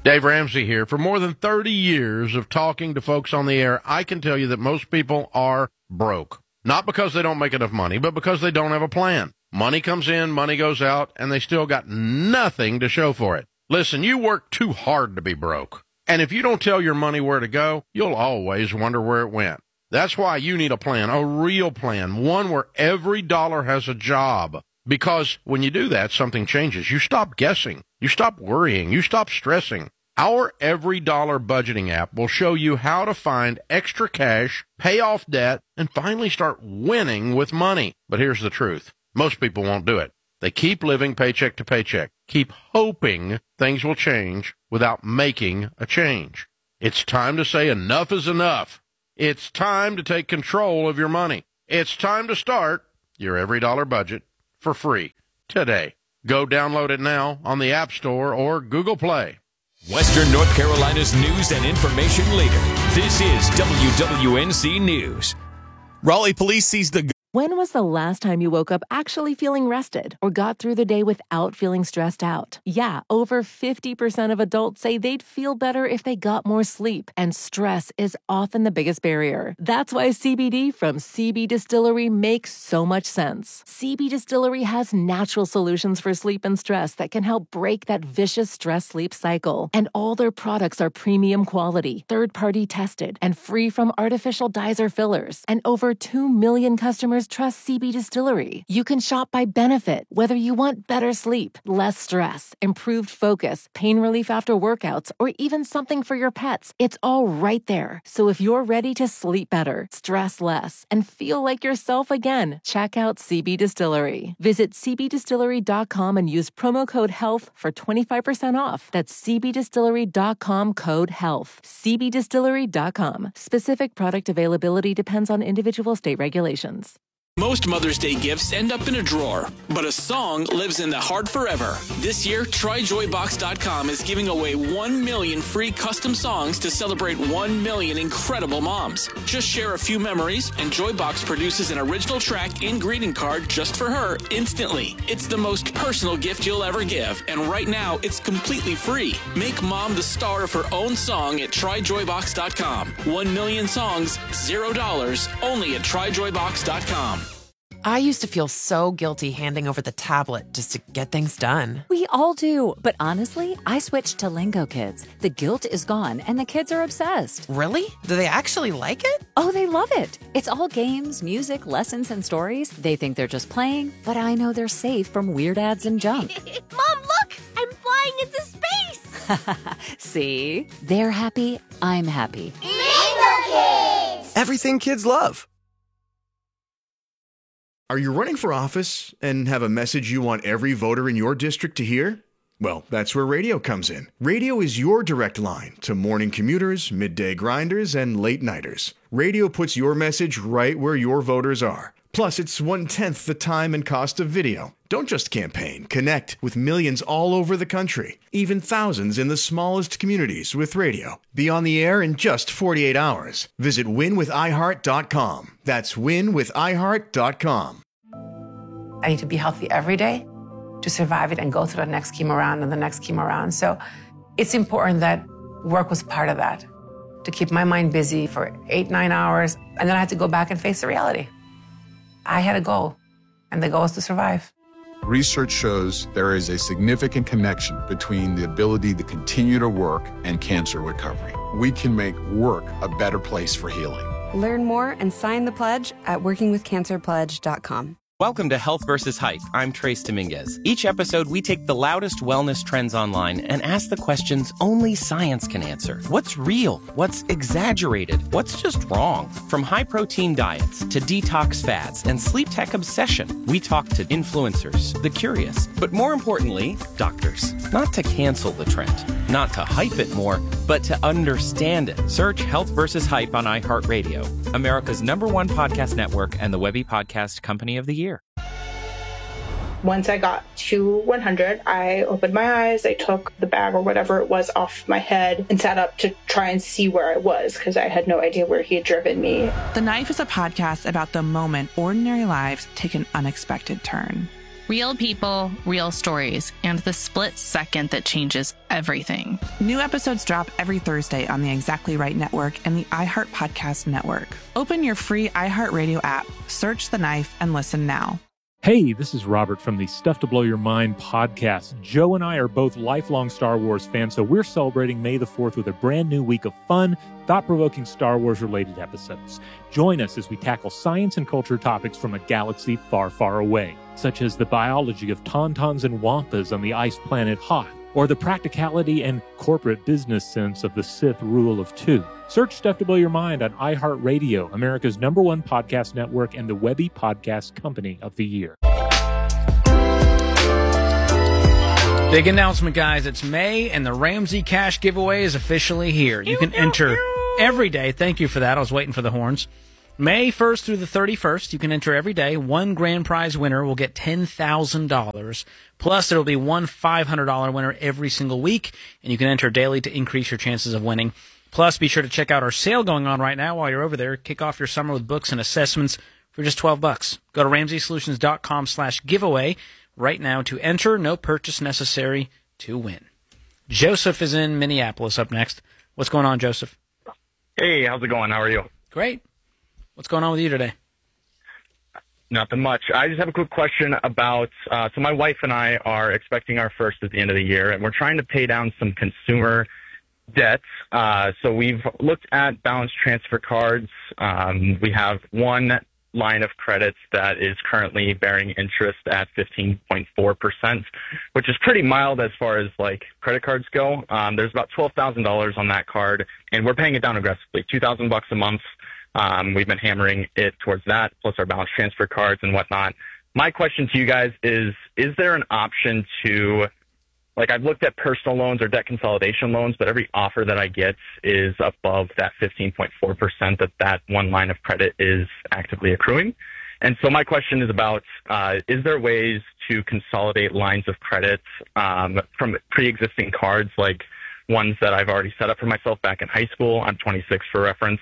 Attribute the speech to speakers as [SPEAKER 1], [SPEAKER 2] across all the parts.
[SPEAKER 1] Dave Ramsey here. For more than 30 years of talking to folks on the air, I can tell you that most people are broke. Not because they don't make enough money, but because they don't have a plan. Money comes in, money goes out, and they still got nothing to show for it. Listen, you work too hard to be broke. And if you don't tell your money where to go, you'll always wonder where it went. That's why you need a plan, a real plan, one where every dollar has a job. Because when you do that, something changes. You stop guessing. You stop worrying. You stop stressing. Our Every Dollar Budgeting app will show you how to find extra cash, pay off debt, and finally start winning with money. But here's the truth. Most people won't do it. They keep living paycheck to paycheck, keep hoping things will change without making a change. It's time to say enough is enough. It's time to take control of your money. It's time to start your Every Dollar Budget for free today. Go download it now on the App Store or Google Play.
[SPEAKER 2] Western North Carolina's news and information leader. This is WWNC News.
[SPEAKER 3] Raleigh police seized the...
[SPEAKER 4] When was the last time you woke up actually feeling rested or got through the day without feeling stressed out? Yeah, over 50% of adults say they'd feel better if they got more sleep, and stress is often the biggest barrier. That's why CBD from CB Distillery makes so much sense. CB Distillery has natural solutions for sleep and stress that can help break that vicious stress-sleep cycle. And all their products are premium quality, third-party tested, and free from artificial dyes or fillers. And over 2 million customers trust CB Distillery. You can shop by benefit, whether you want better sleep, less stress, improved focus, pain relief after workouts, or even something for your pets. It's all right there. So if you're ready to sleep better, stress less, and feel like yourself again, check out CB Distillery. Visit cbdistillery.com and use promo code HEALTH for 25% off. That's cbdistillery.com code HEALTH. cbdistillery.com. Specific product availability depends on individual state regulations.
[SPEAKER 5] Most Mother's Day gifts end up in a drawer, but a song lives in the heart forever. This year, TryJoyBox.com is giving away 1 million free custom songs to celebrate 1 million incredible moms. Just share a few memories, and Joybox produces an original track and greeting card just for her instantly. It's the most personal gift you'll ever give, and right now, it's completely free. Make mom the star of her own song at TryJoyBox.com. 1 million songs, $0, only at TryJoyBox.com.
[SPEAKER 6] I used to feel so guilty handing over the tablet just to get things done.
[SPEAKER 7] We all do. But honestly, I switched to Lingo Kids. The guilt is gone and the kids are obsessed.
[SPEAKER 6] Really? Do they actually like it?
[SPEAKER 7] Oh, they love it. It's all games, music, lessons, and stories. They think they're just playing, but I know they're safe from weird ads and junk.
[SPEAKER 8] Mom, look! I'm flying into space!
[SPEAKER 7] See? They're happy. I'm happy.
[SPEAKER 8] Lingo Kids!
[SPEAKER 3] Everything kids love.
[SPEAKER 9] Are you running for office and have a message you want every voter in your district to hear? Well, that's where radio comes in. Radio is your direct line to morning commuters, midday grinders, and late nighters. Radio puts your message right where your voters are. Plus, it's 1/10 the time and cost of video. Don't just campaign. Connect with millions all over the country, even thousands in the smallest communities with radio. Be on the air in just 48 hours. Visit winwithiheart.com. That's winwithiheart.com.
[SPEAKER 10] I need to be healthy every day to survive it and go through the next chemo round and the next chemo round. So it's important that work was part of that, to keep my mind busy for 8-9 hours. And then I had to go back and face the reality. I had a goal, and the goal is to survive.
[SPEAKER 11] Research shows there is a significant connection between the ability to continue to work and cancer recovery. We can make work a better place for healing.
[SPEAKER 12] Learn more and sign the pledge at workingwithcancerpledge.com.
[SPEAKER 13] Welcome to Health vs. Hype. I'm Trace Dominguez. Each episode, we take the loudest wellness trends online and ask the questions only science can answer. What's real? What's exaggerated? What's just wrong? From high-protein diets to detox fads and sleep tech obsession, we talk to influencers, the curious, but more importantly, doctors. Not to cancel the trend, not to hype it more, but to understand it. Search Health vs. Hype on iHeartRadio, America's #1 podcast network and the Webby Podcast Company of the Year.
[SPEAKER 14] Once I got to 100, I opened my eyes, I took the bag or whatever it was off my head and sat up to try and see where I was because I had no idea where he had driven me.
[SPEAKER 15] The Knife is a podcast about the moment ordinary lives take an unexpected turn. Real people, real stories, and the split second that changes everything.
[SPEAKER 16] New episodes drop every Thursday on the Exactly Right Network and the iHeart Podcast Network. Open your free iHeartRadio app, search The Knife, and listen now.
[SPEAKER 17] Hey, this is Robert from the Stuff to Blow Your Mind podcast. Joe and I are both lifelong Star Wars fans, so we're celebrating May the 4th with a brand new week of fun, thought-provoking Star Wars-related episodes. Join us as we tackle science and culture topics from a galaxy far, far away, such as the biology of tauntauns and wampas on the ice planet Hoth, or the practicality and corporate business sense of the Sith rule of two. Search Stuff to Blow Your Mind on iHeartRadio, America's #1 podcast network and the Webby Podcast Company of the Year.
[SPEAKER 18] Big announcement, guys. It's May, and the Ramsey Cash giveaway is officially here. You can enter every day. Thank you for that. I was waiting for the horns. May 1st through the 31st, you can enter every day. One grand prize winner will get $10,000. Plus, there will be one $500 winner every single week, and you can enter daily to increase your chances of winning. Plus, be sure to check out our sale going on right now while you're over there. Kick off your summer with books and assessments for just $12. Go to RamseySolutions.com/giveaway right now to enter. No purchase necessary to win. Joseph is in Minneapolis up next. What's going on, Joseph?
[SPEAKER 19] Hey, how's it going? How are you?
[SPEAKER 18] Great. What's going on with you today?
[SPEAKER 19] Nothing much. I just have a quick question about, so my wife and I are expecting our first at the end of the year, and we're trying to pay down some consumer debt. So we've looked at balance transfer cards. We have one line of credit that is currently bearing interest at 15.4%, which is pretty mild as far as like credit cards go. There's about $12,000 on that card, and we're paying it down aggressively, $2,000 a month. We've been hammering it towards that, plus our balance transfer cards and whatnot. My question to you guys is there an option to, like, I've looked at personal loans or debt consolidation loans, but every offer that I get is above that 15.4% that one line of credit is actively accruing. And so my question is about, is there ways to consolidate lines of credit from pre-existing cards, like ones that I've already set up for myself back in high school? I'm 26 for reference.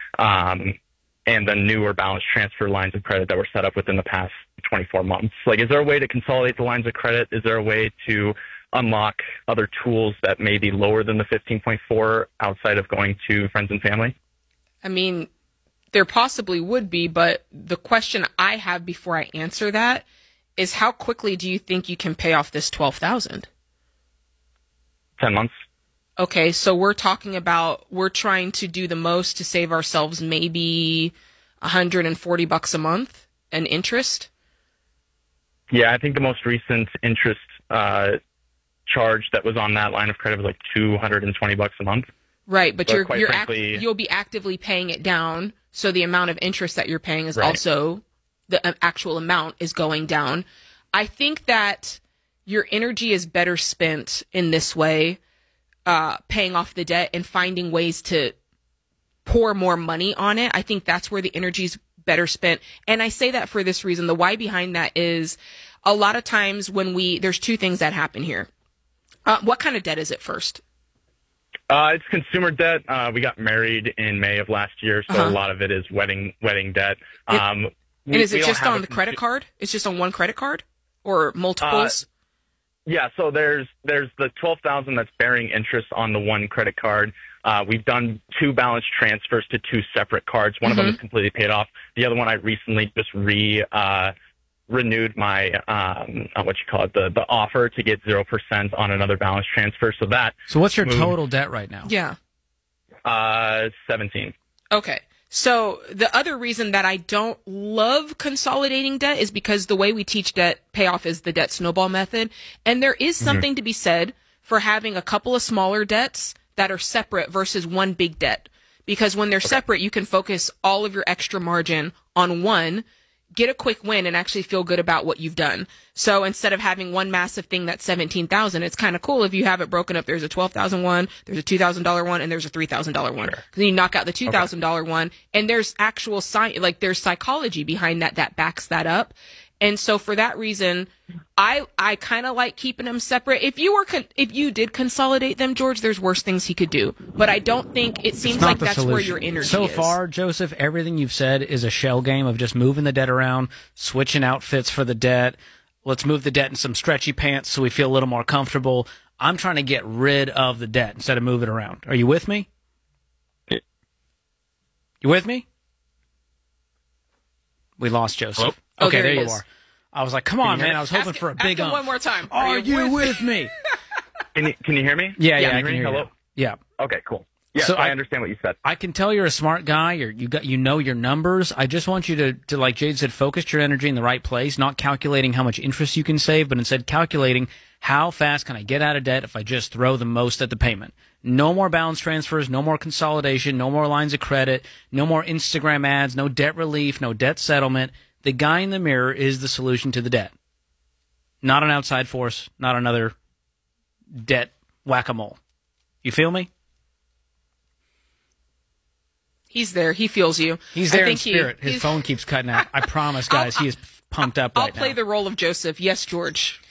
[SPEAKER 19] And then newer balance transfer lines of credit that were set up within the past 24 months. Like, is there a way to consolidate the lines of credit? Is there a way to unlock other tools that may be lower than the 15.4 outside of going to friends and family?
[SPEAKER 20] I mean, there possibly would be, but the question I have before I answer that is, how quickly do you think you can pay off this $12,000?
[SPEAKER 19] 10 months.
[SPEAKER 20] Okay, so we're talking about, we're trying to do the most to save ourselves maybe $140 a month in interest?
[SPEAKER 19] Yeah, I think the most recent interest charge that was on that line of credit was like $220 a month.
[SPEAKER 20] Right, but you'll be actively paying it down, so the amount of interest that you're paying is also, the actual amount is going down. I think that your energy is better spent in this way, paying off the debt and finding ways to pour more money on it. I think that's where the energy is better spent. And I say that for this reason. The why behind that is, a lot of times when there's two things that happen here. What kind of debt is it first?
[SPEAKER 19] It's consumer debt. We got married in May of last year, so a lot of it is wedding debt.
[SPEAKER 20] And is it just on the credit card? It's just on one credit card or multiples?
[SPEAKER 19] Yeah, so there's the $12,000 that's bearing interest on the one credit card. We've done two balance transfers to two separate cards. One of them is completely paid off. The other one I recently just renewed my the offer to get 0% on another balance transfer. So what's
[SPEAKER 18] your total debt right now?
[SPEAKER 20] Yeah.
[SPEAKER 19] 17.
[SPEAKER 20] Okay. So the other reason that I don't love consolidating debt is because the way we teach debt payoff is the debt snowball method. And there is something to be said for having a couple of smaller debts that are separate versus one big debt. Because when they're separate, you can focus all of your extra margin on one, get a quick win, and actually feel good about what you've done. So instead of having one massive thing that's $17,000, it's kind of cool if you have it broken up. There's a $12,000 one, there's a $2,000 one, and there's a $3,000 one. Then you knock out the $2,000 one, and there's actual there's psychology behind that backs that up. And so for that reason, I kind of like keeping them separate. If you did consolidate them, George, there's worse things he could do. But I don't think it seems like that's where your energy is.
[SPEAKER 18] So far, Joseph, everything you've said is a shell game of just moving the debt around, switching outfits for the debt. let's move the debt in some stretchy pants so we feel a little more comfortable. I'm trying to get rid of the debt instead of move it around. Are you with me? You with me? We lost Joseph.
[SPEAKER 20] Hello?
[SPEAKER 18] Okay,
[SPEAKER 20] there
[SPEAKER 18] you
[SPEAKER 20] is.
[SPEAKER 18] are. I was like, come on, man. I was hoping for a big
[SPEAKER 20] ask him one more time.
[SPEAKER 18] Are you with me?
[SPEAKER 19] Can you hear me?
[SPEAKER 18] Yeah,
[SPEAKER 19] Can
[SPEAKER 18] I
[SPEAKER 19] you
[SPEAKER 18] can hear
[SPEAKER 19] Hello?
[SPEAKER 18] you. Yeah.
[SPEAKER 19] Okay, cool. Yeah,
[SPEAKER 18] So
[SPEAKER 19] I understand what you said.
[SPEAKER 18] I can tell you're a smart guy. You know your numbers. I just want you to, like Jade said, focus your energy in the right place, not calculating how much interest you can save, but instead calculating how fast can I get out of debt if I just throw the most at the payment. No more balance transfers, no more consolidation, no more lines of credit, no more Instagram ads, no debt relief, no debt settlement. The guy in the mirror is the solution to the debt. Not an outside force, not another debt whack-a-mole. You feel me?
[SPEAKER 20] He's there. He feels you.
[SPEAKER 18] He's there in spirit. His phone keeps cutting out. I promise, guys, he is pumped up right now.
[SPEAKER 20] I'll play the role of Joseph. Yes, George.